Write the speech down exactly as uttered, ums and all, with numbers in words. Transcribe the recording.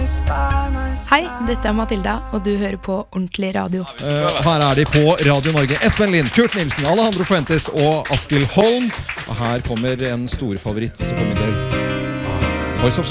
Hei, dette er Matilda, og du hører på Ordentlig Radio. Uh, her er de på Radio Norge. Espen Lind, Kurt Nilsen, Alejandro Fuentes og Askild Holm. Og her kommer en stor favoritt, så kommer det. Ah, Voice of